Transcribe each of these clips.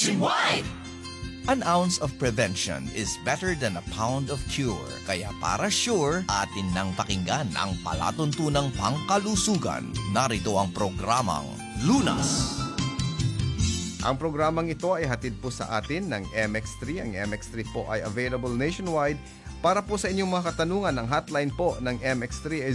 nationwide! An ounce of prevention is better than a pound of cure. Kaya para sure, atin nang pakinggan ang palatuntunang pangkalusugan. Narito ang programang Lunas. Ang programang ito ay hatid po sa atin ng MX3. Ang MX3 po ay available nationwide. Para po sa inyong mga katanungan, ang hotline po ng MX3 ay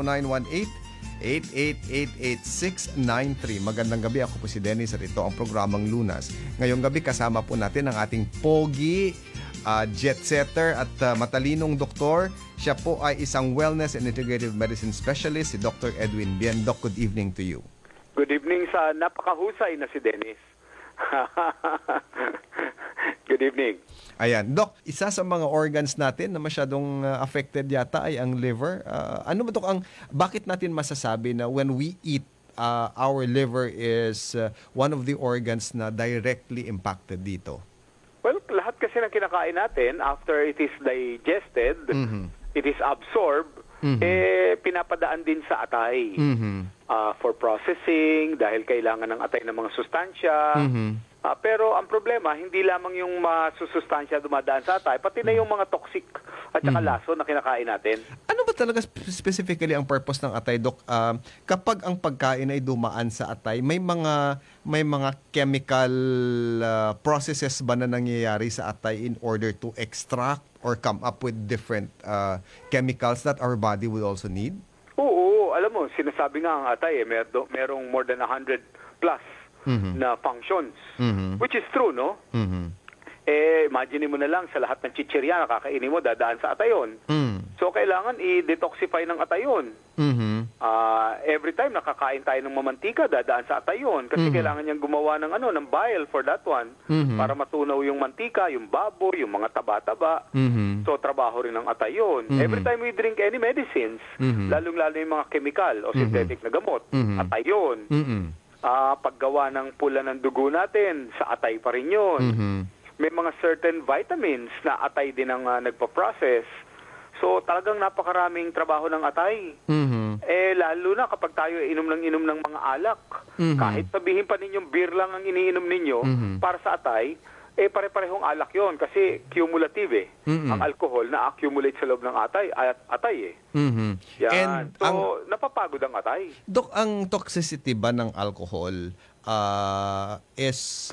0918-888-8693. Magandang gabi, ako po si Dennis at ito ang programang Lunas. Ngayong gabi kasama po natin ang ating pogi, jet setter at matalinong doktor. Siya po ay isang wellness and integrative medicine specialist, si Dr. Edwin Bien. Doc, good evening to you. Good evening sa napakahusay na si Dennis. Good evening. Ayan. Doc, isa sa mga organs natin na masyadong affected yata ay ang liver. Ano ba, Doc, bakit natin masasabi na when we eat, our liver is one of the organs na directly impacted dito? Well, lahat kasi ng kinakain natin, after it is digested, it is absorbed, pinapadaan din sa atay. For processing, dahil kailangan ng atay ng mga sustansya. Pero ang problema, hindi lamang yung masusustansya dumadaan sa atay, pati na yung mga toxic at saka laso na kinakain natin. Ano ba talaga specifically ang purpose ng atay, Doc? Kapag ang pagkain ay dumaan sa atay, may mga chemical processes ba na nangyayari sa atay in order to extract or come up with different chemicals that our body will also need? Oo, alam mo, sinasabi nga ang atay, merong more than 100 plus na functions. Which is true, no? Imagine mo na lang, sa lahat ng chichirya na kakainin mo, dadaan sa atay yun. So, kailangan i-detoxify ng atay yun. Every time nakakain tayo ng mamantika, dadaan sa atay yun. Kasi kailangan niyang gumawa ng bile for that one. Para matunaw yung mantika, yung baboy, yung mga taba-taba. So, trabaho rin ng atay yun. Every time we drink any medicines, lalong-lalo yung mga chemical o synthetic na gamot, atay yun. Paggawa ng pula ng dugo natin, sa atay pa rin yun. May mga certain vitamins na atay din ang nagpa-process. So talagang napakaraming trabaho ng atay. Lalo na kapag tayo inom ng mga alak. Kahit sabihin pa ninyong beer lang ang iniinom ninyo, para sa atay, pare-parehong alak yon kasi cumulative ang alcohol na accumulate sa loob ng atay. Yan. And so, napapagod ang atay. Dok, ang toxicity ba ng alcohol is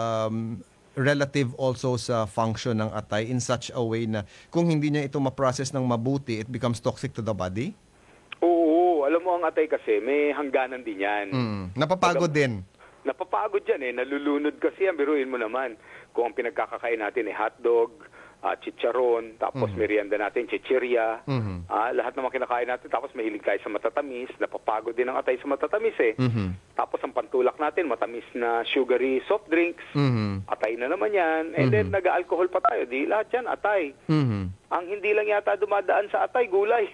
relative also sa function ng atay in such a way na kung hindi niya ito ma-process ng mabuti, it becomes toxic to the body? Oo. Alam mo, ang atay kasi, may hangganan din yan. Napapagod din. Napapagod yan nalulunod kasi yan, biruin mo naman. Kung ang pinagkakakain natin hotdog, chicharon, tapos merienda natin, chichirya, lahat naman kinakain natin, tapos mahilig tayo sa matatamis, napapagod din ang atay sa matatamis Tapos ang pantulak natin, matamis na sugary soft drinks, atay na naman yan, and then nag-alcohol pa tayo, di lahat yan, atay. Ang hindi lang yata dumadaan sa atay, gulay.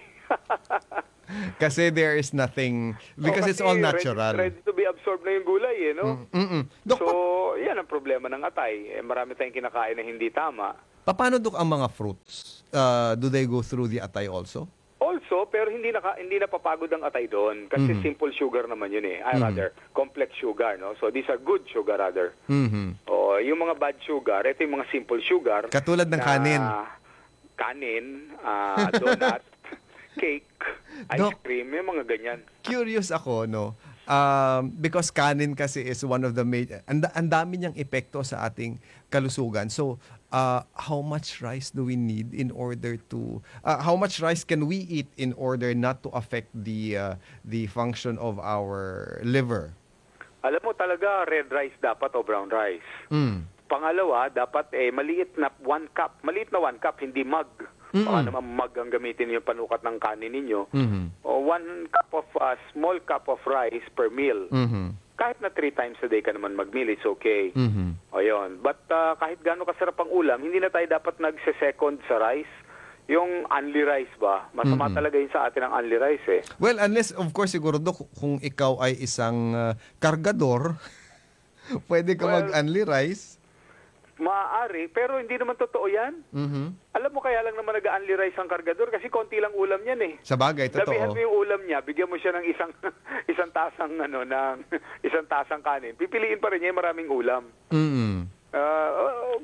Kasi there is nothing, because it's all natural. Ready to be absorbed na yung gulay, no? So, yan ang problema ng atay. Marami tayong kinakain na hindi tama. Paano, Dok, ang mga fruits? Do they go through the atay also? Also, pero hindi napapagod ang atay doon. Kasi simple sugar naman yun rather, complex sugar, no? So, these are good sugar, rather. Yung mga bad sugar, ito yung mga simple sugar. Katulad ng kanin. Kanin, donut, cake, ice cream, may mga ganyan. Curious ako, no? Because kanin kasi is one of the major, ang dami niyang epekto sa ating kalusugan. So, how much rice do we need in order to, how much rice can we eat in order not to affect the function of our liver? Alam mo talaga, red rice dapat o brown rice. Pangalawa, dapat maliit na 1 cup, hindi mug. Baka naman mug ang gamitin yung panukat ng kanin ninyo. O 1 cup of, small cup of rice per meal. Kahit na 3 times a day ka naman mag-meal, it's okay. O yun. But kahit gaano kasarap ang ulam, hindi na tayo dapat nagse-second sa rice. Yung only rice ba? Masama talaga yun sa atin ang only rice Well, unless, of course, siguro, Dok, kung ikaw ay isang kargador, pwede ka mag-only rice. Maaari, pero hindi naman totoo yan. Alam mo, kaya lang naman nag-only rice ang kargador kasi konti lang ulam yan Sa bagay, totoo. Dabihan mo yung ulam niya, bigyan mo siya ng isang tasang kanin. Pipiliin pa rin niya yung maraming ulam.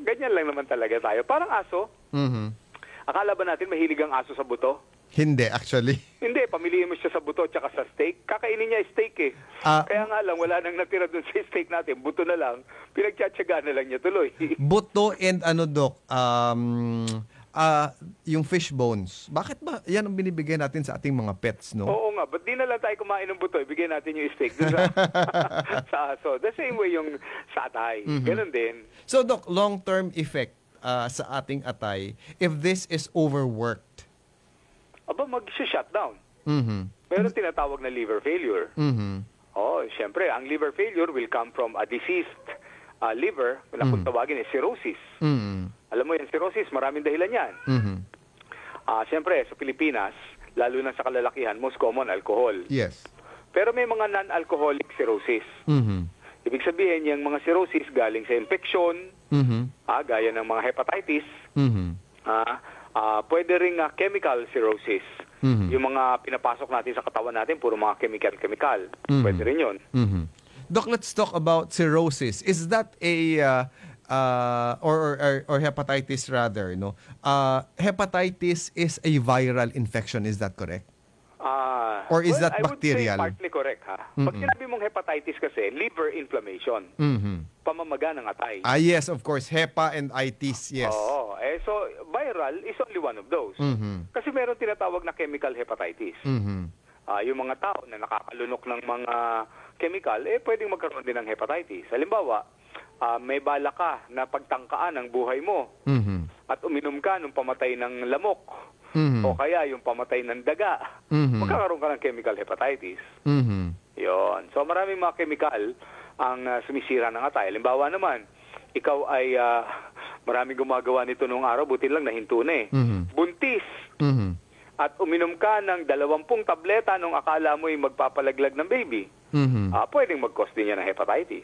Ganyan lang naman talaga tayo. Parang aso. Mhm. Akala ba natin mahilig ang aso sa buto? Hindi, actually. Hindi, pamiliin mo siya sa buto at sa steak. Kakainin niya steak eh. Ah. Kaya nga lang, wala nang natira dun sa steak natin. Buto na lang. Pinagtsatsaga na lang niya tuloy. Buto and ano, Doc, yung fish bones. Bakit ba yan ang binibigay natin sa ating mga pets, no? Oo nga, ba't di na lang tayo kumain ng buto? Ibigay natin yung steak dun sa, sa aso. The same way yung sa atay. Ganun din. So, Doc, long-term effect sa ating atay, if this is overworked. Aba, mag-shutdown. Mhm. Meron tinatawag na liver failure. Mhm. Oh, siyempre, ang liver failure will come from a diseased liver na kung tawagin is cirrhosis. Mhm. Alam mo yung cirrhosis, maraming dahilan yan. Mhm. Siyempre, sa Pilipinas, lalo na sa kalalakihan, most common, alcohol. Yes. Pero may mga non-alcoholic cirrhosis. Mhm. Ibig sabihin, yung mga cirrhosis galing sa infection, Mhm. gaya ng mga hepatitis, Mhm. pwede ring chemical cirrhosis. Mhm. Yung mga pinapasok natin sa katawan natin, puro mga chemical. Mhm. Pwede rin yun. Mhm. Doc, let's talk about cirrhosis. Is that a or hepatitis rather, no? Hepatitis is a viral infection, is that correct? Or is that I would say bacterial? partly correct, ha? Pag sinabi mong hepatitis kasi, liver inflammation, Mhm. pamamaga ng atay. Yes, of course, hepa and itis, yes. Oo. So viral is only one of those. Mhm. Kasi meron tinatawag na chemical hepatitis. Mhm. Yung mga tao na nakakalunok ng mga chemical, pwedeng magkaroon din ng hepatitis. Halimbawa, may bala ka na pagtangkaan ang buhay mo Mhm. at uminom ka ng pamatay ng lamok Mhm. o kaya yung pamatay ng daga, Mhm. magkakaroon ka ng chemical hepatitis. Mhm. Yon. So maraming mga chemical ang sumisira ng atay. Halimbawa naman, ikaw ay maraming gumagawa nito noong araw, buti lang nahinto na eh. Mhm. Buntis. Mhm. At uminom ka ng 20 tableta nung akala mo ay magpapalaglag ng baby. Mhm. Pwedeng mag-cause din yan ng hepatitis.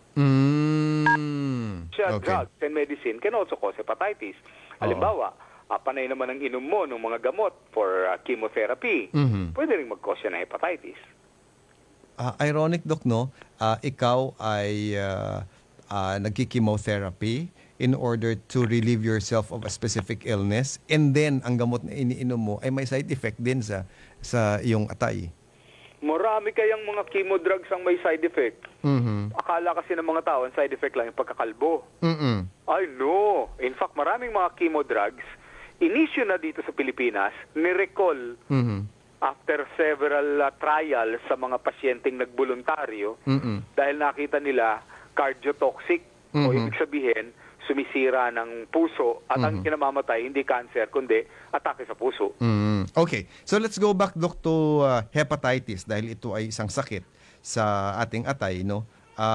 Siya, Okay. drugs and medicine can also cause hepatitis. Halimbawa, panay naman ang inom mo ng mga gamot for chemotherapy. Mhm. Pwede rin mag-cause yan ng hepatitis. Ironic, Doc, no? Ikaw ay nagki-chemotherapy in order to relieve yourself of a specific illness, and then ang gamot na iniinom mo ay may side effect din sa iyong atay. Marami kayang mga chemo drugs ang may side effect. Mhm. Akala kasi ng mga tao, ang side effect lang yung pagkakalbo. Mhm. Ay, no. In fact, maraming mga chemo drugs, inisyu na dito sa Pilipinas, ni-recall Mhm. after several trials sa mga pasyenteng nagboluntaryo Mhm. dahil nakita nila cardiotoxic o ibig sabihin, sumisira ng puso at ang kinamamatay, hindi cancer, kundi atake sa puso. Okay. So let's go back, Doc, to hepatitis dahil ito ay isang sakit sa ating atay, no?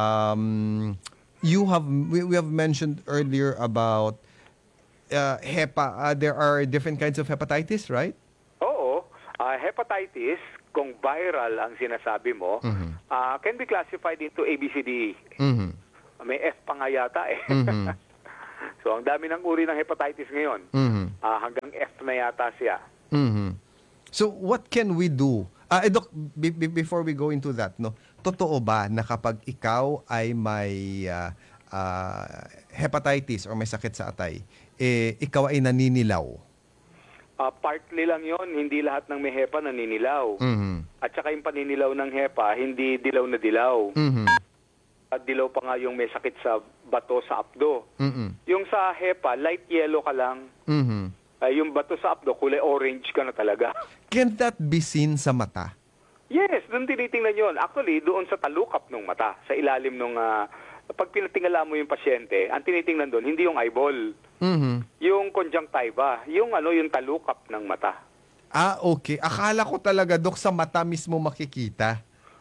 We have mentioned earlier about there are different kinds of hepatitis, right? Oo. Hepatitis, kung viral ang sinasabi mo, can be classified into ABCD. Mhm. May F pa nga yata eh. Mhm. So, ang dami ng uri ng hepatitis ngayon. Mhm. Hanggang F na yata siya. Mhm. So what can we do? Doc, before we go into that, no, totoo ba na kapag ikaw ay may hepatitis or may sakit sa atay, ikaw ay naninilaw? Partly lang yon, hindi lahat ng may hepa naninilaw. Mhm. At saka yung paninilaw ng hepa, hindi dilaw na dilaw. Mhm. At dilaw pa nga yung may sakit sa bato sa abdo. Mhm. Yung sa hepa, light yellow ka lang. Mhm. Yung bato sa abdo, kulay orange ka na talaga. Can that be seen sa mata? Yes, doon tinitingnan yon. Actually, doon sa talukap ng mata, sa ilalim ng pag pinatingala mo yung pasyente, ang tinitingnan doon, hindi yung eyeball, Mhm. yung conjunctiva, yung yung talukap ng mata. Okay. Akala ko talaga, Doc, sa mata mismo makikita.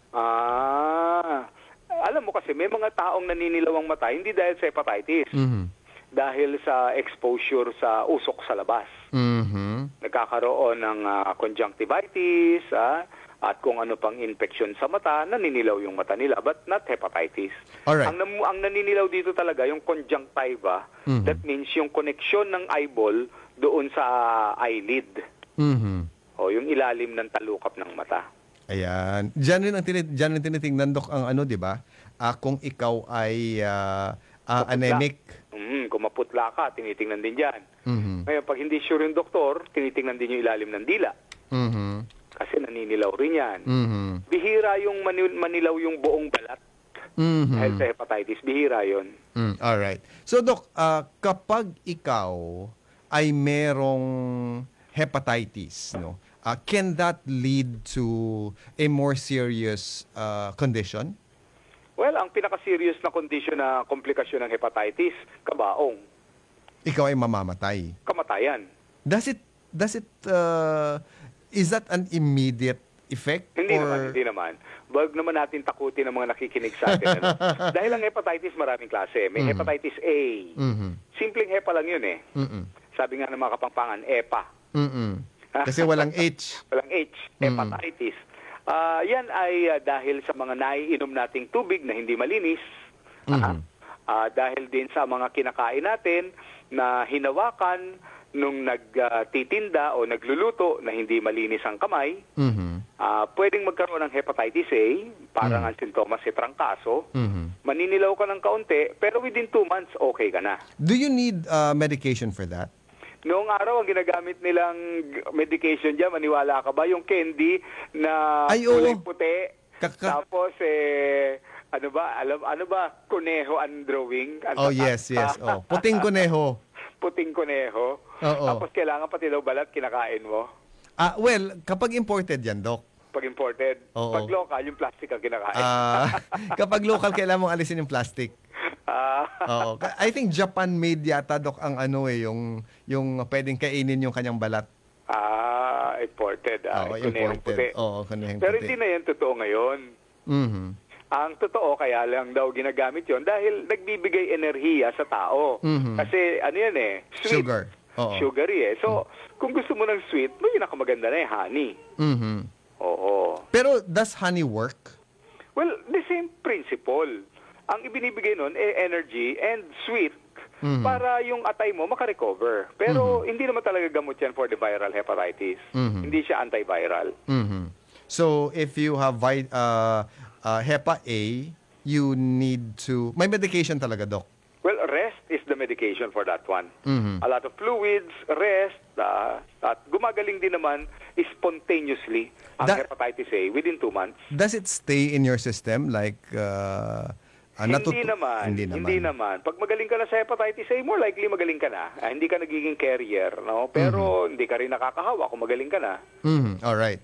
Alam mo kasi, may mga taong naninilaw ang mata, hindi dahil sa hepatitis, Mhm. dahil sa exposure sa usok sa labas. Mhm. Nagkakaroon ng conjunctivitis, at kung ano pang infection sa mata, naninilaw yung mata nila, but not hepatitis. Alright. Ang naninilaw dito talaga, yung conjunctiva, that means yung connection ng eyeball doon sa eyelid, Mhm. o yung ilalim ng talukap ng mata. Ayan. Diyan rin tinitingnan, Doc, ang di ba? Kung ikaw ay anemic. Kung kung maputla ka, tinitingnan din dyan. Mhm. Ngayon, pag hindi sure yung doktor, tinitingnan din yung ilalim ng dila. Mhm. Kasi naninilaw rin yan. Mhm. Bihira yung manilaw yung buong balat Mhm. dahil sa hepatitis. Bihira yon. All right. So Doc, kapag ikaw ay merong hepatitis, no? Can that lead to a more serious condition? Well, ang pinaka-serious na condition na komplikasyon ng hepatitis, kabaong, Ikaw ay mamamatay. kamatayan. Does it is that an immediate effect? Hindi naman. Wag naman natin takutin ang mga nakikinig sa atin. Ano? Dahil ang hepatitis maraming klase. May hepatitis A. Mhm. Simpleng hepa lang yun eh. Mhm. Sabi nga ng mga Kapampangan, EPA. Mhm. Kasi walang H. Walang H, hepatitis. Yan ay dahil sa mga naiinom nating tubig na hindi malinis. Dahil din sa mga kinakain natin na hinawakan nung nagtitinda o nagluluto na hindi malinis ang kamay. Mhm. Pwedeng magkaroon ng hepatitis A, parang ang sintomas ay trangkaso. Mhm. Maninilaw ka ng kaunti, pero within 2 months, okay ka na. Do you need medication for that? Noong araw, ang ginagamit nilang medication dyan, maniwala ka ba? Yung candy na Ay, oo. kulay puti. Kaka- Tapos, ano ba? Kuneho ang drawing. Oh, yes. Oh, puting kuneho. Puting kuneho. Oo. Tapos, kailangan pati daw balat, kinakain mo. Well, kapag imported yan, Doc. Pag imported. Oo. Pag local, yung plastic ang kinakain. Kapag local, kailangan mong alisin yung plastic. Oo. I think Japan made yata, Doc, ang yung pwedeng kainin yung kanyang balat. Imported. Oo, Kunehong imported. puti. Oo, kunehong Pero puti. hindi na yan totoo ngayon. Mhm. Ang totoo, kaya lang daw ginagamit yon dahil nagbibigay enerhiya sa tao. Mhm. Kasi ano yan eh, sweet. Sugar. Oo. Sugary eh. So, kung gusto mo ng sweet, may pinakamaganda na eh, honey. Mhm. Oo. Pero does honey work? Well, the same principle. Ang ibinibigay nun, energy and sweet para yung atay mo makarecover. Pero hindi naman talaga gamot yan for the viral hepatitis. Hindi siya antiviral. Mhm. So, if you have Hepa A, you need to... May medication talaga, Doc. Well, rest is the medication for that one. Mhm. A lot of fluids, rest, at gumagaling din naman spontaneously ang hepatitis A within 2 months. Does it stay in your system? Like, Hindi naman. Pag magaling ka na sa hepatitis A, more likely magaling ka na. Hindi ka nagiging carrier, no? Pero hindi ka rin nakakahawa kung magaling ka na. Mhm. All right.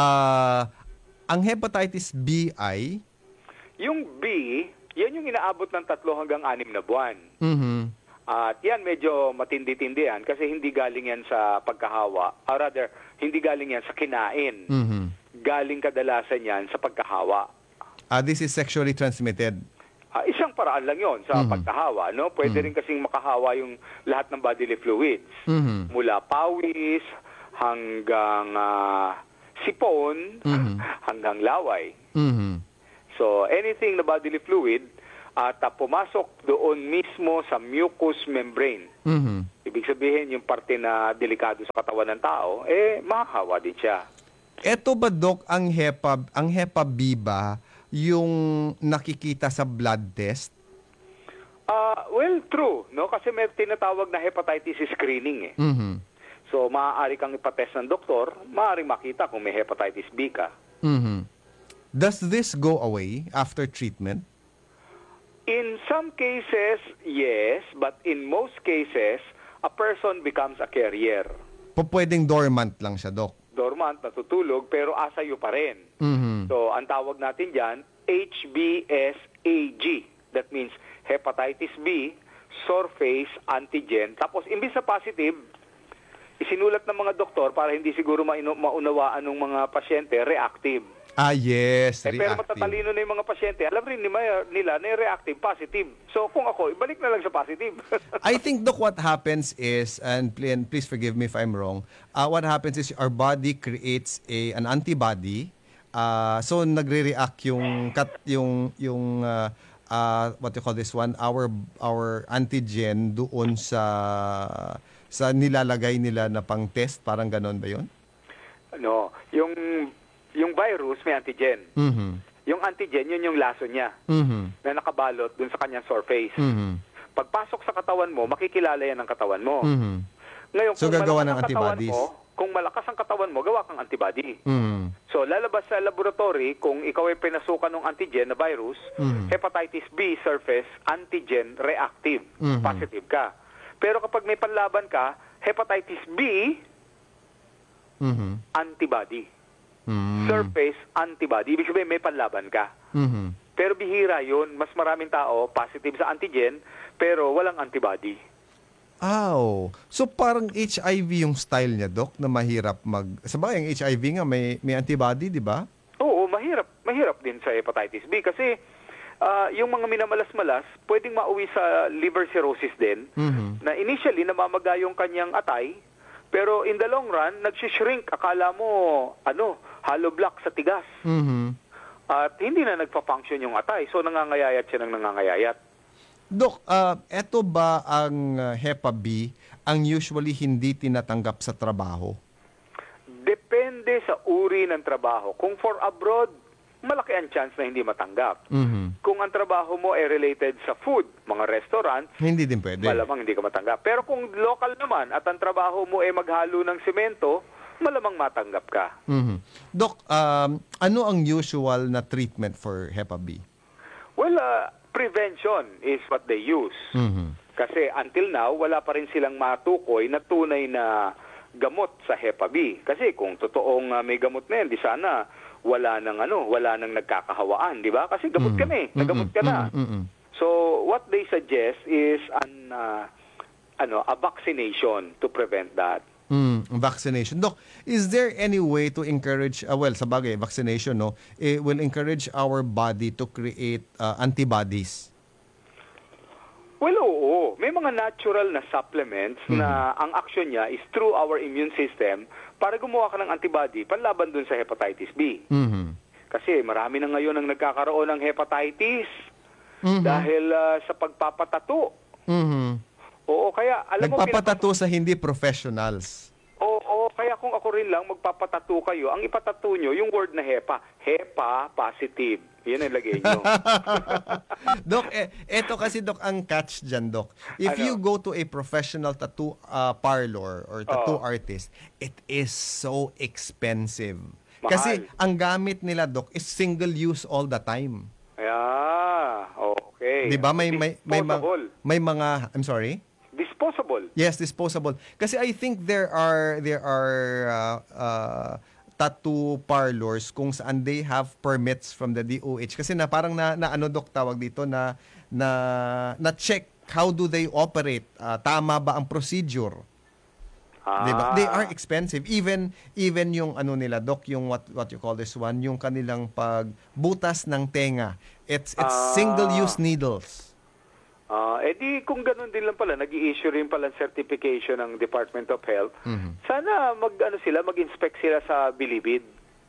Ang hepatitis B ay... Yung B, yan yung inaabot ng 3 hanggang 6 na buwan. Mhm. At yan medyo matindi-tindi yan kasi hindi galing yan sa pagkahawa. Or rather, hindi galing yan sa kinain. Mhm. Galing kadalasan yan sa pagkahawa. This is sexually transmitted. Isang paraan lang yon sa pagkahawa, no? Pwede rin kasing makahawa yung lahat ng bodily fluids. Mhm. Mula pawis hanggang sipon hanggang laway. Mhm. So, anything na bodily fluid at pumasok doon mismo sa mucous membrane. Mhm. Ibig sabihin, yung parte na delikado sa katawan ng tao, mahahawa din siya. Eto ba, Doc, ang Hepa B ba yung nakikita sa blood test? Well, true, no? Kasi may tinatawag na hepatitis screening eh. Mhm. So, maaari kang ipatest ng doktor, maaaring makita kung may hepatitis B ka. Mhm. Does this go away after treatment? In some cases, yes, but in most cases, a person becomes a carrier. Pwedeng dormant lang siya, Doc. Dormant, natutulog, pero asayo pa rin. Mhm. So, ang tawag natin dyan, HBsAg. That means hepatitis B, surface antigen. Tapos, imbis na positive, isinulat ng mga doktor para hindi siguro maunawaan ng mga pasyente, reactive. Yes, Pero reactive. matatalino na yung mga pasyente, alam rin nila na reactive, positive. So, kung ako, ibalik na lang sa positive. I think, Doc, what happens is, and please forgive me if I'm wrong, what happens is our body creates an antibody. So, nagre-react yung what you call this one, our antigen doon sa nilalagay nila na pang test, parang ganon ba yun? No, yung virus may antigen. Mhm. Yung antigen, yun yung laso niya Mhm. na nakabalot dun sa kanyang surface. Mhm. Pagpasok sa katawan mo, makikilala yan ng katawan mo. Ngayon, So, kung gagawa malakas ng ang katawan antibodies. mo, kung malakas ang katawan mo, gawa kang antibody. Mhm. So, lalabas sa laboratory, kung ikaw ay pinasukan ng antigen na virus, hepatitis B surface, antigen reactive, positive ka. Pero kapag may panlaban ka, hepatitis B, antibody. Surface antibody. Ibig sabihin, may panlaban ka. Pero bihira yun. Mas maraming tao positive sa antigen, pero walang antibody. Aw. So parang HIV yung style niya, Doc, na mahirap Sabagay, yung HIV nga may antibody, di ba? Oo, mahirap. Mahirap din sa hepatitis B kasi yung mga minamalas-malas, pwedeng mauwi sa liver cirrhosis din, na initially namamaga yung kanyang atay, pero in the long run, nagsishrink. Akala mo, hollow block sa tigas. At hindi na nagpa-function yung atay. So, nangangayayat siya ng nangangayayat. Doc, eto ba ang Hepa B ang usually hindi tinatanggap sa trabaho? Depende sa uri ng trabaho. Kung for abroad, malaki ang chance na hindi matanggap. Kung ang trabaho mo ay related sa food, mga restaurants, Hindi din pwede. malamang hindi ka matanggap. Pero kung local naman at ang trabaho mo ay maghalo ng semento, malamang matanggap ka. Doc, ano ang usual na treatment for Hepa B? Well, prevention is what they use. Kasi until now, wala pa rin silang matukoy na tunay na gamot sa Hepa B. Kasi kung totoong may gamot na yan, di sana wala nang nagkakahawaan, di ba? Kasi gamot ka na eh. Nagamot ka na. So, what they suggest is a vaccination to prevent that. Vaccination. Doc, is there any way to encourage, sa bagay, vaccination, no, will encourage our body to create antibodies? Well, oo. May mga natural na supplements na ang action niya is through our immune system para gumawa ka ng antibody panlaban dun sa hepatitis B. Kasi marami na ngayon ang nagkakaroon ng hepatitis dahil sa pagpapatato. Oo, kaya alam mo... Nagpapatato sa hindi professionals. Oo, kaya kung ako rin lang magpapatato kayo, ang ipatato nyo, yung word na HEPA, HEPA positive. Yan ang lagay nyo. Doc, eto kasi, Doc, ang catch dyan, Doc. If you go to a professional tattoo parlor or tattoo artist, it is so expensive. Mahal. Kasi ang gamit nila, Doc, is single use all the time. Okay. 'Di ba? May mga, I'm sorry? Disposable. Yes, disposable. Kasi I think there are tattoo parlors kung saan they have permits from the DOH. Kasi na parang na ano, Doc, tawag dito na check how do they operate. Tama ba ang procedure? Diba? They are expensive. Even yung ano nila, Doc, yung what you call this one, yung kanilang pagbutas ng tenga. It's single-use needles. Di kung ganun din lang pala, nag-i-issue rin pala certification ng Department of Health. Sana mag-inspect sila sa bilibid.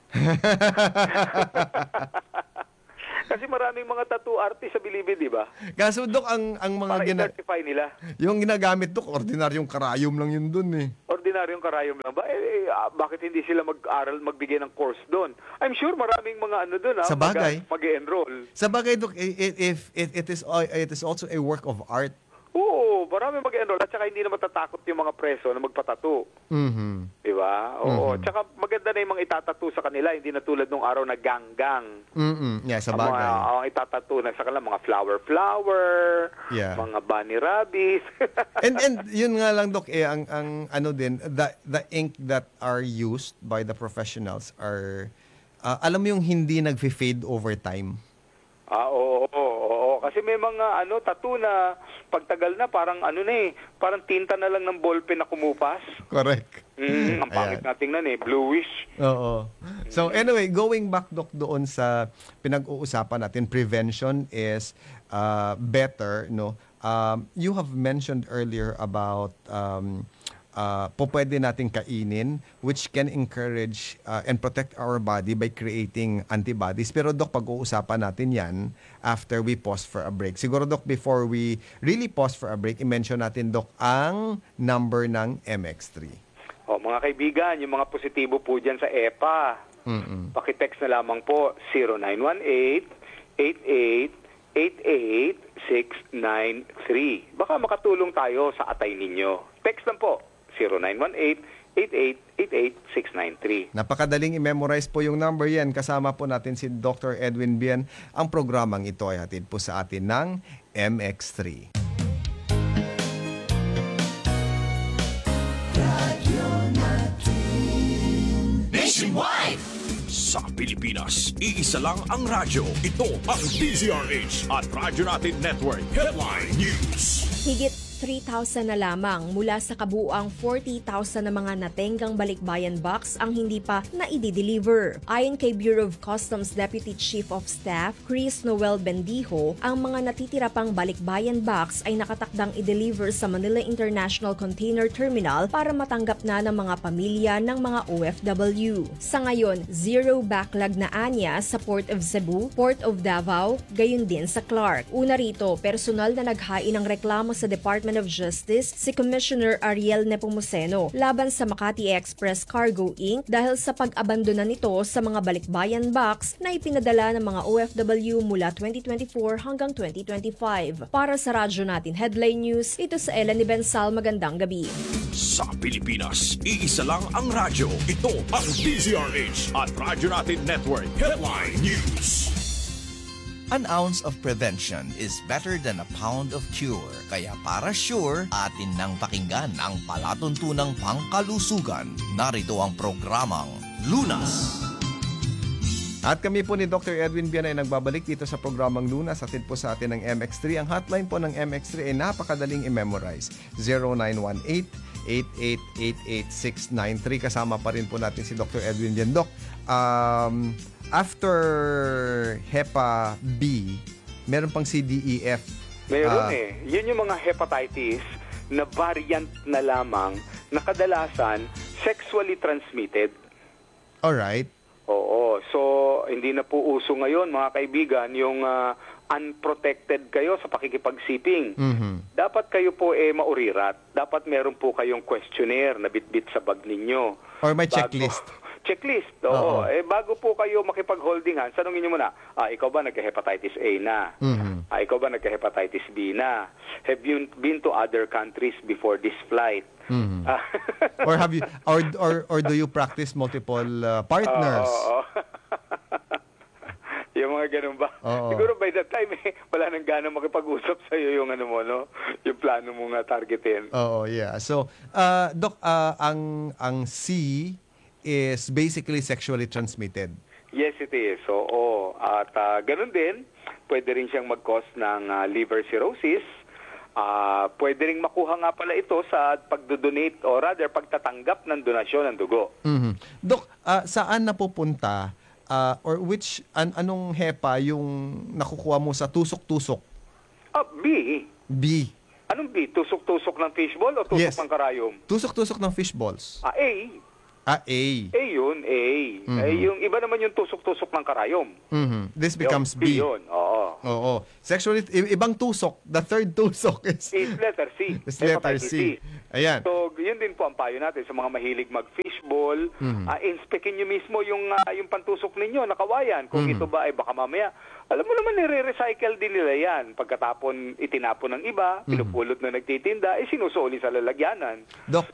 Kasi maraming mga tattoo artist sa bilibid, di ba? Kaso, Doc, ang mga para i-certify nila. Yung ginagamit, Doc, ordinaryong karayom lang yun dun eh. Ordinaryong karayom lang ba? Bakit hindi sila mag-aral, magbigay ng course doon? I'm sure maraming mga ano doon, Sa bagay. mag-enroll. Sa bagay, Doc, if it is also a work of art. Oo, marami mag-enroll at saka hindi na matatakot yung mga preso na magpatato. Di ba? Oo, tsaka maganda na yung mga itatato sa kanila, hindi na tulad nung araw na gang-gang. Yeah, sa bagay. Ang itatato na sa kanila, mga flower, Yeah. mga bunny rabbits. and yun nga lang, Doc, ang ano din, the ink that are used by the professionals are, alam mo yung hindi nag-fade over time. Oo. Kasi may mga tattoo na pagtagal na parang parang tinta na lang ng ballpen na kumupas. Correct. Ang pangit na tingnan bluish. Oo. So anyway, going back, Doc, doon sa pinag-uusapan natin, prevention is better, no? You have mentioned earlier about pwede nating kainin, which can encourage and protect our body by creating antibodies. Pero, Doc, pag-uusapan natin yan after we pause for a break. Siguro, Doc, before we really pause for a break, i-mention natin, Doc, ang number ng MX3. Mga kaibigan, yung mga positibo po dyan sa EPA, pakitext na lamang po 0918-88 888-693. Baka makatulong tayo sa atay ninyo. Text lang po, 0918-8888-693. Napakadaling i-memorize po yung number yan. Kasama po natin si Dr. Edwin Bien. Ang programang ito ay hatid po sa atin ng MX3. Nationwide! Sa Pilipinas, iisa lang ang radyo. Ito ang DZRH at Radyo Natin Network Headline News. Higit 3,000 na lamang mula sa kabuuang 40,000 na mga natenggang balikbayan box ang hindi pa naidi-deliver. Ayon kay Bureau of Customs Deputy Chief of Staff Chris Noel Bendijo, ang mga natitira pang balikbayan box ay nakatakdang i-deliver sa Manila International Container Terminal para matanggap na ng mga pamilya ng mga OFW. Sa ngayon, zero backlog na anya sa Port of Cebu, Port of Davao, gayon din sa Clark. Una rito, personal na naghain ng reklamo sa Department of Justice si Commissioner Ariel Nepomuceno laban sa Makati Express Cargo Inc. dahil sa pag-abandona nito sa mga balikbayan box na ipinadala ng mga OFW mula 2024 hanggang 2025. Para sa Radyo Natin Headline News, ito sa Ellen ni Bensal. Magandang gabi. Sa Pilipinas, iisa lang ang radyo. Ito ang DZRH at Radyo Natin Network Headline News. An ounce of prevention is better than a pound of cure. Kaya para sure, atin nang pakinggan ang palatuntunang pangkalusugan. Narito ang programang Lunas. At kami po ni Dr. Edwin Bien ay nagbabalik dito sa programang Lunas. Atid po sa atin ng MX3. Ang hotline po ng MX3 ay napakadaling i-memorize. 0918-8888-693. Kasama pa rin po natin si Dr. Edwin Bien. Doc, after HEPA B, meron pang CDEF. Meron Yun yung mga hepatitis na variant na lamang na kadalasan sexually transmitted. Alright. Oo. So, hindi na po uso ngayon, mga kaibigan, yung unprotected kayo sa pakikipagsiping. Dapat kayo po maurirat. Dapat meron po kayong questionnaire na bitbit sa bag ninyo. Or may checklist. Checklist, oo. Bago po kayo makipag-holding hands, tanongin nyo muna, ikaw ba nagka-hepatitis A na? Ikaw ba nagka-hepatitis B na? Have you been to other countries before this flight? Or have you or do you practice multiple partners? Oo. Yung mga ganun ba? Siguro by that time, wala nang gana makipag-usap sa'yo yung ano mo, no? Yung plano mo nga targetin. Oo, yeah. So, Doc, ang C is basically sexually transmitted. Yes, it is. Oo. At ganun din, pwede rin siyang mag-cause ng liver cirrhosis. Pwede rin makuha nga pala ito sa pagdodonate o rather pagtatanggap ng donasyon ng dugo. Doc, saan napupunta or which anong HEPA yung nakukuha mo sa tusok-tusok? B. B. Anong B? Tusok-tusok ng fishball o tusok ng karayom? Tusok-tusok ng fishballs. A. A. A yun, A. Yung iba naman yung tusok-tusok ng karayom. This becomes B. Yun, oo. Oo. Sexually, ibang tusok. The third tusok is letter C. is letter C. Ayan. So, yun din po ang payo natin sa mga mahilig mag-fishball. Inspekin nyo mismo yung pantusok ninyo, nakawayan. Kung ito ba ay baka mamaya, alam mo naman, nire-recycle din nila yan. Pagkatapon, itinapon ng iba, pinupulot na nagtitinda, sinusuli sa lalagyanan. Doc,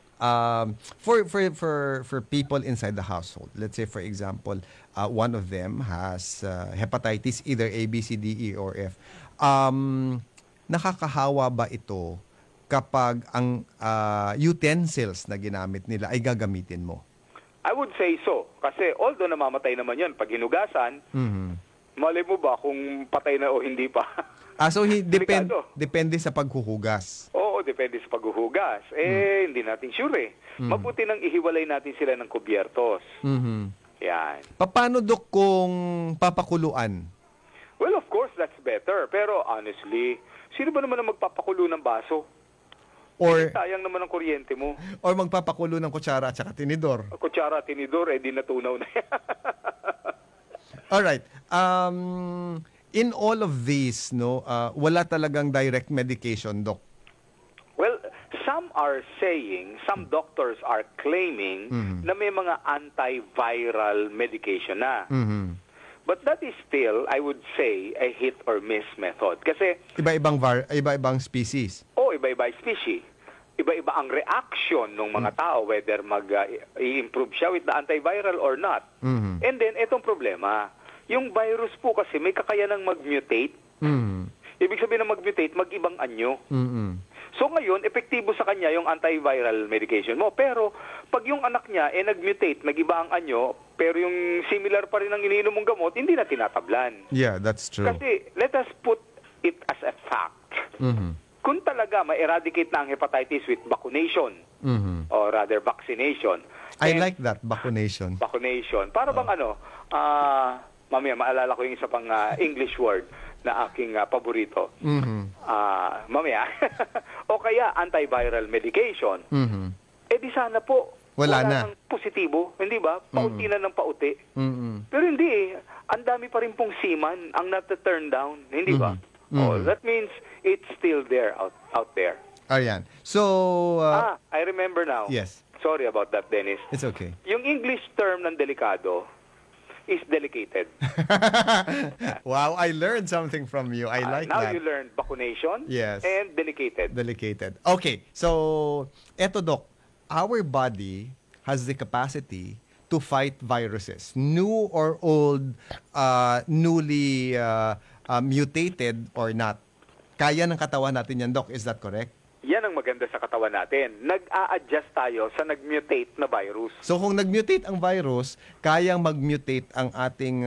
for people inside the household, let's say for example, one of them has hepatitis, either A, B, C, D, E, or F. Nakakahawa ba ito kapag ang utensils na ginamit nila ay gagamitin mo? I would say so. Kasi although namamatay naman yan pag hinugasan, malay mo ba kung patay na o hindi pa? So depende sa paghuhugas. Oo, depende sa paghuhugas. Hindi natin sure Mabuti nang ihiwalay natin sila ng kubyertos. Yan. Paano, Dok, kung papakuluan? Well, of course, that's better. Pero honestly, sino ba naman ang magpapakulo ng baso? Or sayang naman ang kuryente mo. Or magpapakulo ng kutsara at saka tinidor? Kutsara, tinidor, di natunaw na yan. Alright. In all of these, wala talagang direct medication, Doc? Well, some are saying, some doctors are claiming na may mga antiviral medication na. But that is still, I would say, a hit or miss method. Kasi, Iba-ibang species. iba-iba species. Iba-iba ang reaction ng mga tao, whether mag-i-improve siya with the antiviral or not. And then, itong problema, yung virus po kasi may kakayanang mag-mutate. Ibig sabihin na mag-mutate, mag-ibang anyo. So ngayon, epektibo sa kanya yung antiviral medication mo. Pero pag yung anak niya nag-mutate, nag-iba ang anyo, pero yung similar pa rin ang iniinom mong gamot, hindi na tinatablan. Yeah, that's true. Kasi let us put it as a fact. Kung talaga ma-eradicate na ang hepatitis with vaccination, or rather vaccination. I like that, vaccination. Vaccination. Para bang mamaya maalala ko yung isa pang English word na aking paborito. Mamaya. O kaya antiviral medication. Di sana po Wala na. ng positibo, hindi ba? Pauti na ng pauti. Pero hindi Ang dami pa rin pong seaman ang turn down, hindi ba? Oh, that means it's still there out there. Ayan. So, I remember now. yes. Sorry about that, Dennis. It's okay. Yung English term ng delikado is delicated. Wow, I learned something from you. I like now that. you learned vaccination Yes. and delicated. Delicated. Okay, so, eto Doc, our body has the capacity to fight viruses, new or old, newly mutated or not. Kaya ng katawan natin yan, Doc. Is that correct? Yan ang maganda sa katawan natin. Nag-a-adjust tayo sa nag-mutate na virus. So kung nag-mutate ang virus, kayang mag-mutate ang ating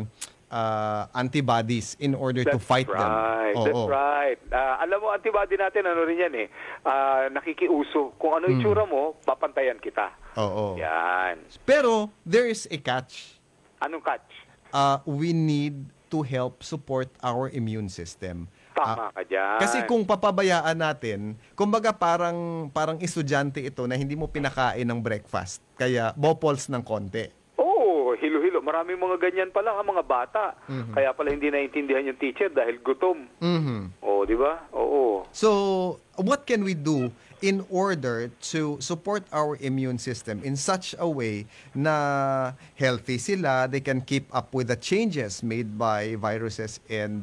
antibodies in order to fight them. That's right. Alam mo, antibody natin, ano rin yan nakikiuso. Kung ano itsura mo, papantayan kita. Oo. Yan. Pero there is a catch. Anong catch? We need to help support our immune system. Tama ka dyan. Kasi kung papabayaan natin, kumbaga parang estudyante ito na hindi mo pinakain ng breakfast. Kaya bopols ng konti. Oo, hilo-hilo. Maraming mga ganyan pala, mga bata. Kaya pala hindi naiintindihan yung teacher dahil gutom. Oo, di ba? Oo. So, what can we do in order to support our immune system in such a way na healthy sila, they can keep up with the changes made by viruses and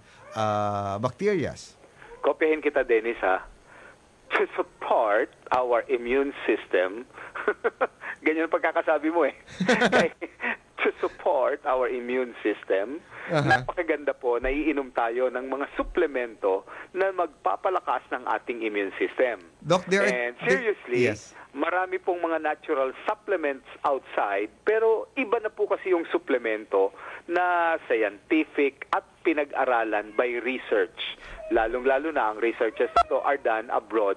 bacterias? Kopyahin kita, Dennis, ha? To support our immune system, ganyan ang pagkakasabi mo to support our immune system, napakaganda po, naiinom tayo ng mga suplemento na magpapalakas ng ating immune system. Doc, And seriously, yes. marami pong mga natural supplements outside, pero iba na po kasi yung suplemento na scientific at pinag-aralan by research. Lalong-lalo na ang researches nito are done abroad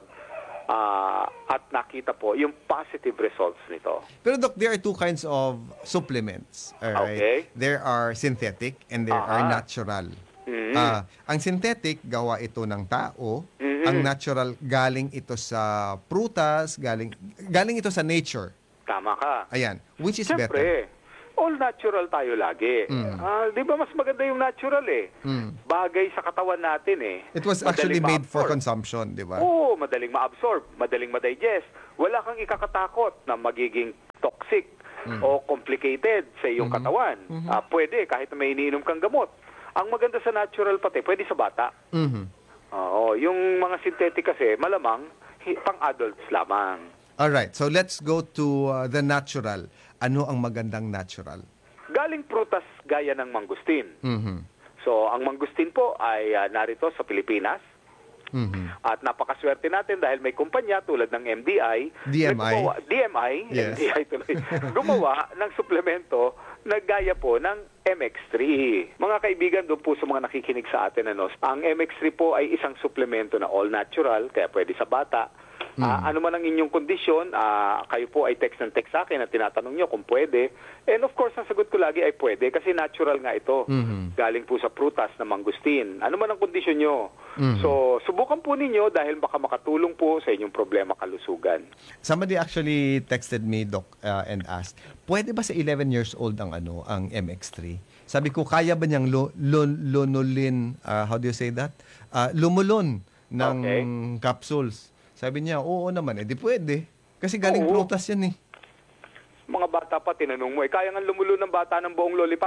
at nakita po yung positive results nito. Pero Doc, there are two kinds of supplements. Alright? Okay. There are synthetic and there are natural. Ang synthetic, gawa ito ng tao. Ang natural, galing ito sa prutas, galing ito sa nature. Tama ka. Ayan. Which is better? Siyempre, all natural tayo lagi. Di ba mas maganda yung natural Bagay sa katawan natin It was Madaling actually made for ma-absorb. consumption, di ba? Oo, madaling ma-absorb, madaling ma-digest. Wala kang ikakatakot na magiging toxic o complicated sa iyong katawan. Pwede, kahit na may iniinom kang gamot. Ang maganda sa natural pati, pwede sa bata. Oo, yung mga synthetic kasi, malamang, pang-adults lamang. Alright, so let's go to the natural. Ano ang magandang natural? Galing prutas gaya ng mangustin. So, ang mangustin po ay narito sa Pilipinas. At napakaswerte natin dahil may kumpanya tulad ng MDI. DMI, Yes. MDI tuloy. Gumawa ng suplemento na gaya po ng MX3. Mga kaibigan, doon po sa mga nakikinig sa atin, ang MX3 po ay isang suplemento na all natural, kaya pwede sa bata. Ano man ang inyong kondisyon, kayo po ay text ng text sa akin at tinatanong nyo kung pwede. And of course, ang sagot ko lagi ay pwede kasi natural nga ito. Galing po sa prutas na mangustin. Ano man ang kondisyon nyo. So, subukan po ninyo dahil baka makatulong po sa inyong problema kalusugan. Somebody actually texted me, Doc, and asked, pwede ba sa 11 years old ang MX3? Sabi ko, kaya ba niyang lunulin, how do you say that? Lumulon ng capsules. Sabi niya, oo naman, di pwede. Kasi galing prutas yan Mga bata pa, tinanong mo, kaya nga lumulo ng bata ng buong lollipop?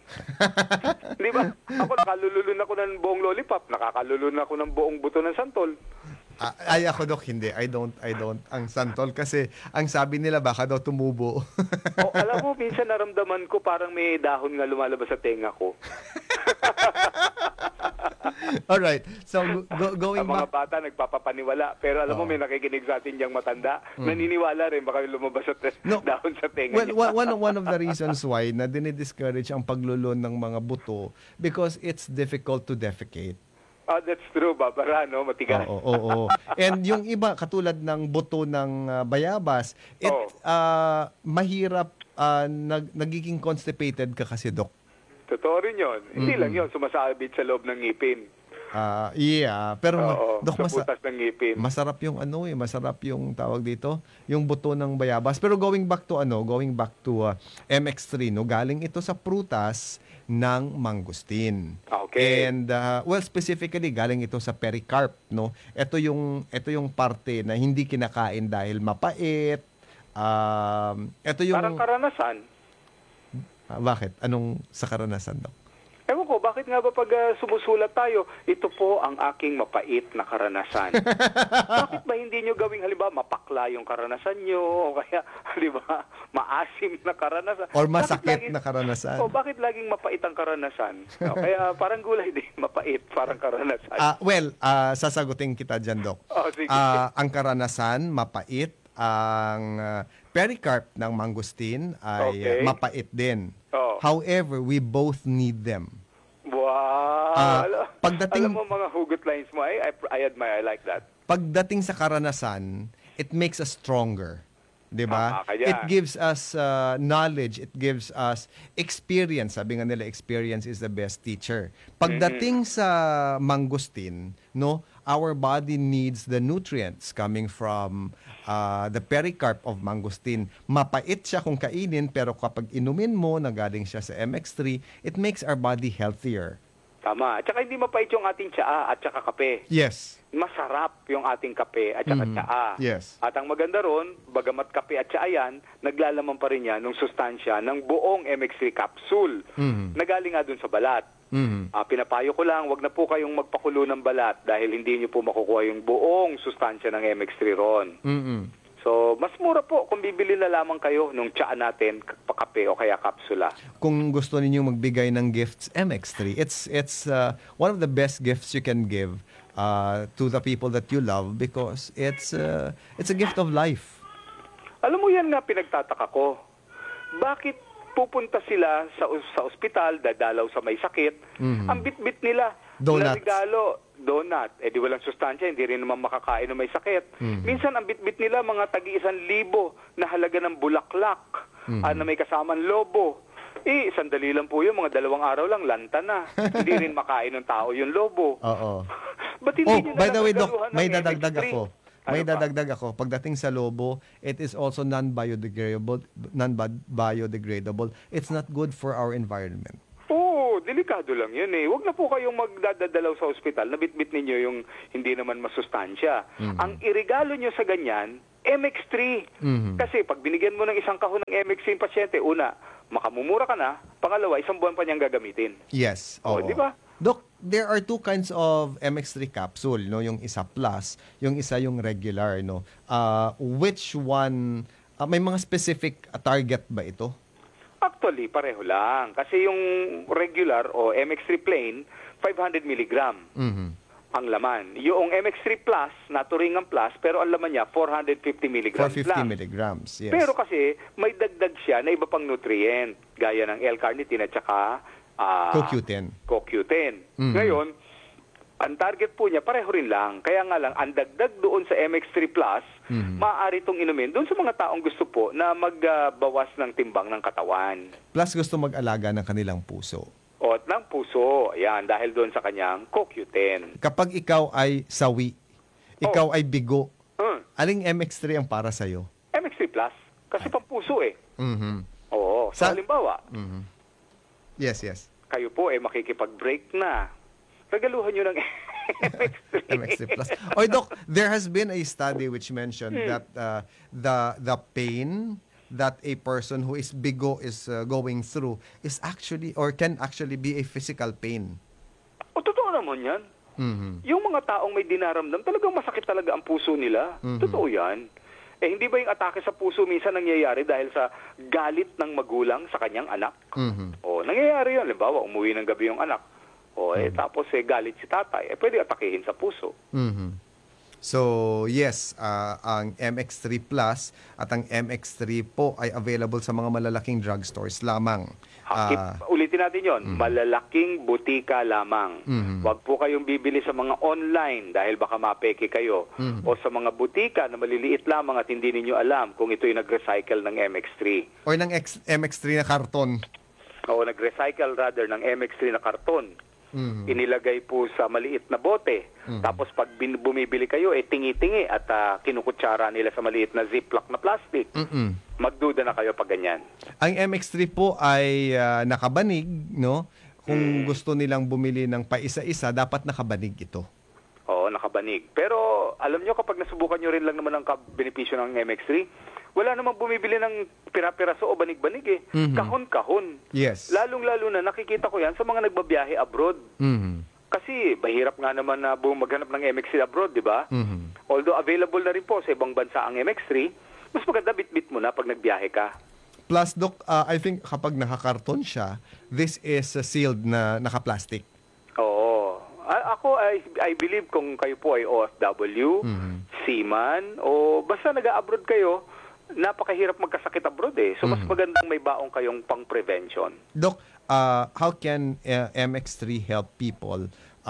Di ba? Ako nakalulun ako ng buong lollipop, nakakalulun ako ng buong buto ng santol. Ay, ako, Dok, hindi. I don't. Ang santol kasi, ang sabi nila, baka daw tumubo. Alam mo, minsan naramdaman ko parang may dahon nga lumalabas sa tenga ko. Alright. So, going Ang mga back. bata nagpapapaniwala. Pero alam mo, may nakikinig sa atin diyang matanda. Naniniwala rin, baka lumabas sa dahon sa tenga niya. Well, one of the reasons why na dinidiscourage ang paglulon ng mga buto because it's difficult to defecate. Oh, that's true, Barbara, no? Matigas. Oo. And yung iba, katulad ng buto ng bayabas, mahirap, nagiging constipated ka kasi, Dok. Totoo rin yun. Hindi lang yun, sumasabit sa loob ng ngipin. Yeah, pero Dok, sa butas ng ngipin. masarap yung masarap yung tawag dito, yung buto ng bayabas. Pero going back to MX3, no, galing ito sa prutas ng mangustin. Okay. And specifically galing ito sa pericarp, no. Ito yung parte na hindi kinakain dahil mapait. Ito yung Parang karanasan. bakit? Anong sa karanasan, Dok? Ewan ko, bakit nga ba pag sumusulat tayo, ito po ang aking mapait na karanasan. Bakit ba hindi nyo gawing halimbawa mapakla yung karanasan nyo, o kaya halimbawa maasim na karanasan? Or masakit na karanasan? O bakit laging mapait ang karanasan? O, kaya parang gulay din, mapait, parang karanasan. Sasagutin kita dyan, Dok. Sige. Ang karanasan, mapait. Ang pericarp ng mangustin ay mapait din. However, we both need them. Wow! Pagdating, alam mo mga hugot lines mo, I admire, I like that. Pagdating sa karanasan, it makes us stronger. 'Di ba? Kaya. It gives us knowledge, it gives us experience. Sabi nga nila, experience is the best teacher. Pagdating sa mangustin, no, our body needs the nutrients coming from the pericarp of mangustin. Mapait siya kung kainin, pero kapag inumin mo na galing siya sa MX3, it makes our body healthier. Tama. At saka hindi mapait yung ating tsaa at saka kape. Yes. Masarap yung ating kape at saka tsaa. Yes. At ang maganda ron, bagamat kape at tsaa yan, naglalaman pa rin yan ng sustansya ng buong MX3 capsule na galing nga dun sa balat. Pinapayo ko lang, wag na po kayong magpakulo ng balat dahil hindi nyo po makukuha yung buong sustansya ng MX3 ron. So, mas mura po kung bibili na lamang kayo nung tsaa natin, kape o kaya kapsula. Kung gusto niyo magbigay ng gifts, MX3, it's one of the best gifts you can give to the people that you love because it's a gift of life. Alam mo yan nga pinagtataka ko. Bakit pupunta sila sa ospital, dadalaw sa may sakit, ang bit-bit nila, Donuts. na regalo, donut. Di walang sustansya, hindi rin naman makakain ng may sakit. Minsan, ang bit-bit nila, mga tagi-1,000 na halaga ng bulaklak, na may kasamang lobo. Sandali lang po yun, mga 2 araw lang, lanta na. Hindi rin makain ng tao yung lobo. Oo. Ba't hindi nyo By the way, Doc, nagaluhan ng may dadagdag MX3? ako. May Ano pa? dadagdag ako. Pagdating sa lobo, it is also non-biodegradable. It's not good for our environment. Oo, delikado lang yun eh. Huwag na po kayong magdadalaw sa ospital, nabitbit ninyo yung hindi naman masustansya. Ang irigalo nyo sa ganyan, MX3. Kasi pag binigyan mo ng isang kahon ng MX3 yung pasyente, una, makamumura ka na. Pangalawa, 1 buwan pa niyang gagamitin. Yes. Oh, Oo. di ba? Doc, there are 2 kinds of MX3 capsule, no? Yung isa plus, yung isa yung regular, no? Which one, may mga specific target ba ito? Actually, pareho lang. Kasi yung regular o MX3 plain, 500 mg ang laman. Yung MX3 plus, naturingan plus, pero ang laman niya, 450 mg For 50 lang. milligrams, yes. Pero kasi, may dagdag siya na iba pang nutrient, gaya ng L-carnitine at saka CoQ10. Ngayon, ang target po niya, pareho rin lang. Kaya nga lang, ang dagdag doon sa MX3 Plus, maaari itong inumin doon sa mga taong gusto po na magbawas ng timbang ng katawan. Plus gusto mag-alaga ng kanilang puso. O, ng puso. Ayan, dahil doon sa kanyang CoQ10. Kapag ikaw ay sawi, ikaw ay bigo, aling MX3 ang para sa'yo? MX3 Plus. Kasi pampuso eh. Oo. So, Sa- halimbawa, Yes. kayo po makikipag-break na. Regaluhan nyo ng MX3. MX3 Plus. Oy, Doc, there has been a study which mentioned that the pain that a person who is bigo is going through is actually or can actually be a physical pain. O, totoo naman yan. Yung mga taong may dinaramdam, talagang masakit talaga ang puso nila. Totoo yan. Hindi ba yung atake sa puso minsan nangyayari dahil sa galit ng magulang sa kanyang anak? O, nangyayari yun. Halimbawa, umuwi ng gabi yung anak. O, tapos galit si tatay. Pwede atakehin sa puso. So, yes, ang MX3 Plus at ang MX3 po ay available sa mga malalaking drugstores lamang. Ulitin natin yon, malalaking butika lamang. Huwag po kayong bibili sa mga online dahil baka mapeke kayo. O sa mga butika na maliliit lamang at hindi ninyo alam kung ito'y nag-recycle ng MX3. O ng MX3 na karton. O nag-recycle rather ng MX3 na karton. Inilagay po sa maliit na bote. Tapos pag bumibili kayo, tingi-tingi at kinukutsara nila sa maliit na ziplock na plastic. Magduda na kayo pag ganyan. Ang MX3 po ay nakabanig, no? Kung gusto nilang bumili ng paisa-isa, dapat nakabanig ito. Oo, nakabanig. Pero alam nyo, kapag nasubukan nyo rin lang naman ang benepisyo ng MX3, wala namang bumibili ng pira-piraso o banig-banig eh. Kahon-kahon. Yes. Lalong-lalo na nakikita ko yan sa mga nagbabiyahe abroad. Kasi mahirap nga naman na maghanap ng MX3 abroad, di ba? Although available na rin po sa ibang bansa ang MX3, mas maganda bit-bit mo na pag nagbiyahe ka. Plus, Doc, I think kapag nakakarton siya, this is sealed na naka-plastic. Oo. Ako, I believe kung kayo po ay OFW, seaman, o basta nag-abroad kayo, napakahirap magkasakit abroad eh. So, mas magandang may baong kayong pang-prevention. Doc, how can MX3 help people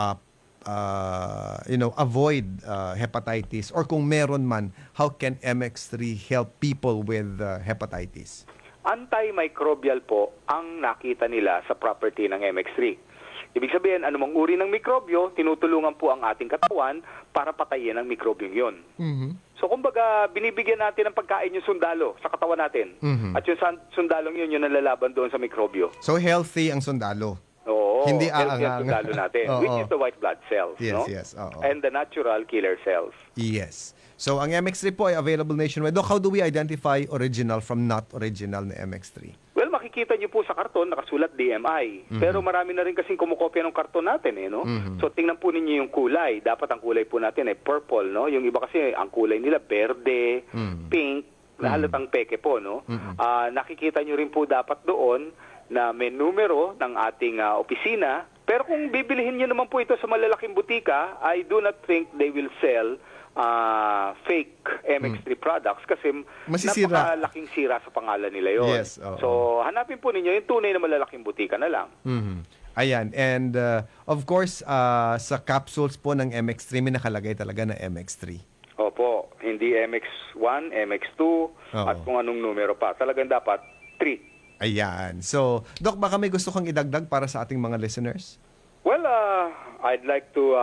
avoid hepatitis? Or kung meron man, how can MX3 help people with hepatitis? Antimicrobial po ang nakita nila sa property ng MX3. Ibig sabihin, anumang uri ng mikrobyo, tinutulungan po ang ating katawan para patayin ang mikrobyong yun. So, kumbaga, binibigyan natin ng pagkain yung sundalo sa katawan natin. At yung sundalong yun, yung nalalaban doon sa mikrobyo. So, healthy ang sundalo. Oo, hindi healthy ang sundalo natin, which is the white blood cells. Yes, no? yes. And the natural killer cells. Yes. So, ang MX3 po ay available nationwide. Doc, how do we identify original from not original na MX3? Well, makikita niyo po sa karton, nakasulat DMI. Pero marami na rin kasing kumukopya ng karton natin, no? So, tingnan po ninyo yung kulay. Dapat ang kulay po natin ay purple, no? Yung iba kasi, ang kulay nila, berde, pink, halatang peke po, no? Nakikita niyo rin po dapat doon na may numero ng ating opisina. Pero kung bibilihin niyo naman po ito sa malalaking butika, I do not think they will sell fake MX3 products kasi masisira. Napakalaking sira sa pangalan nila yon. Yes, so, hanapin po ninyo yung tunay na malalaking butika na lang. Ayan. And of course, sa capsules po ng MX3, may nakalagay talaga na MX3. Opo. Hindi MX1, MX2, at kung anong numero pa. Talagang dapat 3. Ayan. So, Doc, baka may gusto kang idagdag para sa ating mga listeners? Well, I'd like to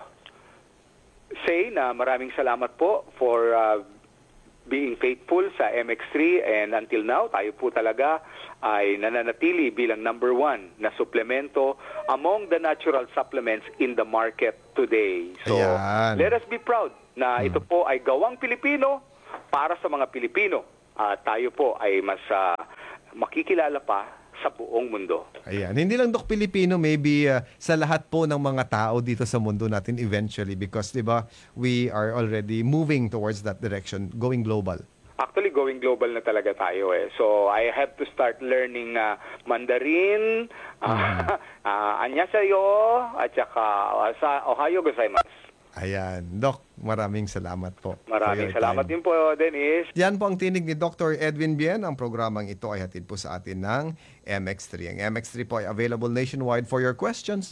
say na maraming salamat po for being faithful sa MX3, and until now, tayo po talaga ay nananatili bilang number 1 na suplemento among the natural supplements in the market today. So, ayan. Let us be proud na ito po ay gawang Pilipino para sa mga Pilipino. Tayo po ay mas makikilala pa sa buong mundo. Ayan. Hindi lang, Doc, Pilipino, maybe sa lahat po ng mga tao dito sa mundo natin eventually, because, di ba, we are already moving towards that direction, going global. Actually, going global na talaga tayo eh. So, I have to start learning Mandarin, annyeonghaseyo, at saka sa Ohayo gozaimasu. Ayan. Doc, maraming salamat po. Maraming salamat din po, Dennis. Yan po ang tinig ni Dr. Edwin Bien. Ang programang ito ay hatid po sa atin ng MX3. Ang MX3 po ay available nationwide. For your questions,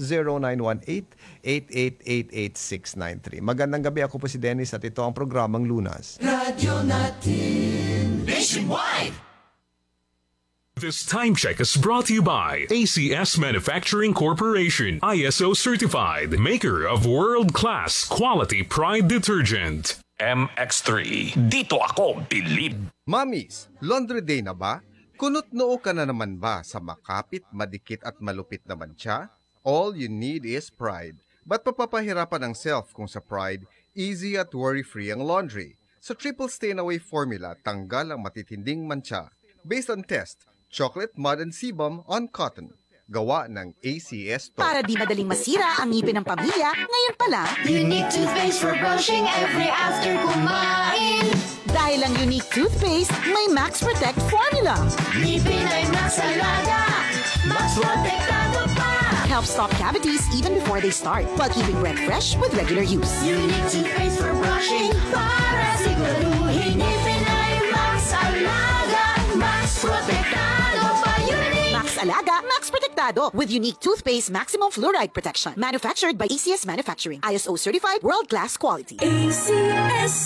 0918-8888-693. Magandang gabi. Ako po si Dennis at ito ang programang Lunas. Radyo natin nationwide. This time check is brought to you by ACS Manufacturing Corporation, ISO certified, maker of world-class quality Pride detergent. MX3. Dito ako, believe. Mommies, laundry day na ba? Kunot-noo ka na naman ba sa makapit, madikit at malupit na mancha? All you need is Pride. Ba't papapahirapan ang self kung sa Pride, easy at worry-free ang laundry? Sa triple stain-away formula, tanggal ang matitinding mancha. Based on test, chocolate mud and sebum on cotton. Gawa ng ACS to. Para di madaling masira ang ngipin ng pamilya, ngayon pa lang, Unique toothpaste for brushing every after kumain. dahil ang unique toothpaste may Max Protect formula. Ngipin ay Max Alaga, Max Protektado pa. Helps stop cavities even before they start, while keeping breath fresh with regular use. Unique toothpaste for brushing para siguraduhin ngipin ay Max Alaga, Max Protektado pa. Unique Max Alaga, Max Protectado with unique toothpaste maximum fluoride protection. Manufactured by ACS Manufacturing. ISO certified world-class quality. ACS.